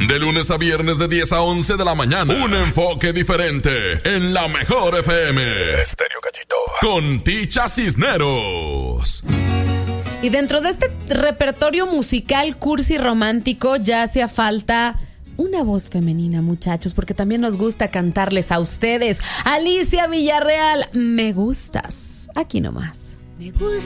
De lunes a viernes de 10 a 11 de la mañana. Un enfoque diferente en la mejor FM. Estéreo Gallito. Con Ticha Cisneros. Y dentro de este repertorio musical cursi romántico ya hacía falta una voz femenina, muchachos, porque también nos gusta cantarles a ustedes. Alicia Villarreal, me gustas. Aquí nomás. Me gusta.